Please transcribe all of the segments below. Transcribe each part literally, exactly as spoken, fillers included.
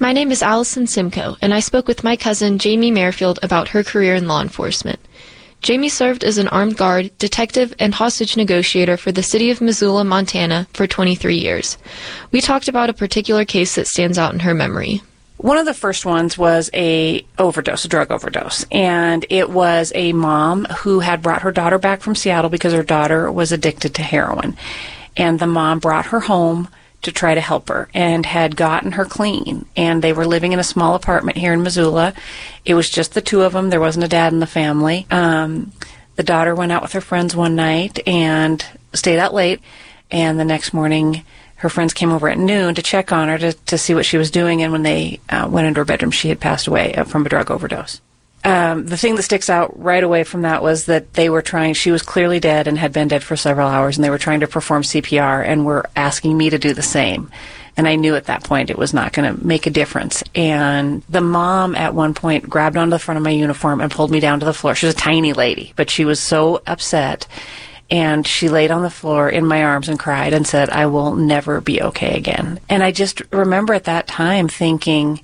My name is Allison Simcoe, and I spoke with my cousin Jamie Merrifield about her career in law enforcement. Jamie served as an armed guard, detective, and hostage negotiator for the city of Missoula, Montana, for twenty-three years. We talked about a particular case that stands out in her memory. One of the first ones was a overdose, a drug overdose, and it was a mom who had brought her daughter back from Seattle because her daughter was addicted to heroin. And the mom brought her home to try to help her and had gotten her clean. And they were living in a small apartment here in Missoula. It was just the two of them. There wasn't a dad in the family. Um, the daughter went out with her friends one night and stayed out late. And the next morning, her friends came over at noon to check on her to, to see what she was doing. And when they uh, went into her bedroom, she had passed away uh, from a drug overdose. Um, the thing that sticks out right away from that was that they were trying, she was clearly dead and had been dead for several hours, and they were trying to perform C P R and were asking me to do the same. And I knew at that point it was not going to make a difference. And the mom at one point grabbed onto the front of my uniform and pulled me down to the floor. She was a tiny lady, but she was so upset. And she laid on the floor in my arms and cried and said, "I will never be okay again." And I just remember at that time thinking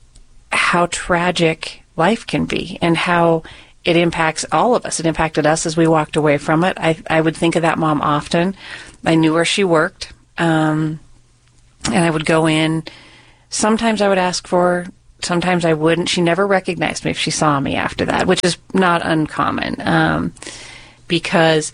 how tragic life can be and how it impacts all of us. It impacted us as we walked away from it. I, I would think of that mom often. I knew where she worked, um, and I would go in. Sometimes I would ask for her. Sometimes I wouldn't. She never recognized me if she saw me after that, which is not uncommon, um, because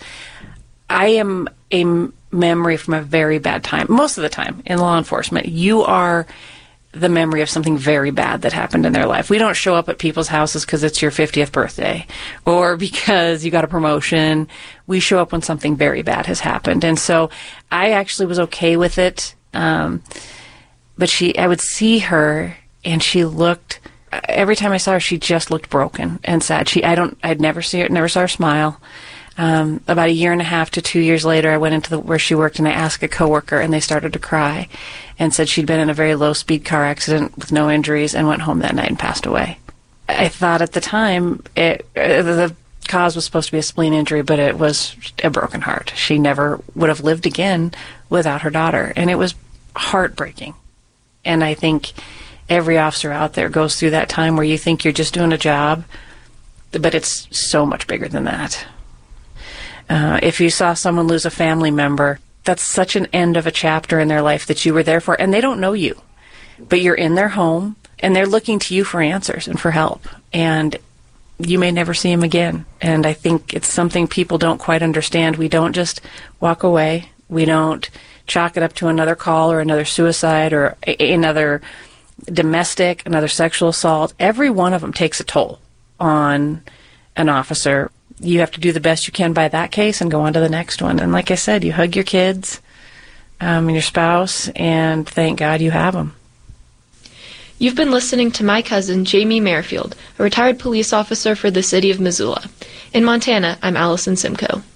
I am a m- memory from a very bad time. Most of the time in law enforcement, you are the memory of something very bad that happened in their life. We don't show up at people's houses because it's your fiftieth birthday or because you got a promotion. We show up when something very bad has happened. And so I actually was okay with it. Um, but she, I would see her and she looked, every time I saw her, she just looked broken and sad. She, I don't, I'd never see her, never saw her smile. Um, about a year and a half to two years later, I went into the, where she worked and I asked a coworker and they started to cry and said she'd been in a very low-speed car accident with no injuries and went home that night and passed away. I thought at the time it, uh, the cause was supposed to be a spleen injury, but it was a broken heart. She never would have lived again without her daughter, and it was heartbreaking. And I think every officer out there goes through that time where you think you're just doing a job, but it's so much bigger than that. Uh, if you saw someone lose a family member, that's such an end of a chapter in their life that you were there for, and they don't know you, but you're in their home, and they're looking to you for answers and for help, and you may never see them again. And I think it's something people don't quite understand. We don't just walk away. We don't chalk it up to another call or another suicide or a- another domestic, another sexual assault. Every one of them takes a toll on an officer. You have to do the best you can by that case and go on to the next one. And like I said, you hug your kids um, and your spouse, and thank God you have them. You've been listening to my cousin, Jamie Merrifield, a retired police officer for the city of Missoula. In Montana, I'm Allison Simcoe.